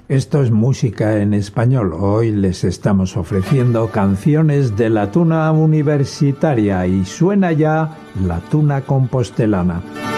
Esto es música en español. Hoy les estamos ofreciendo canciones de la tuna universitaria y suena ya la tuna compostelana.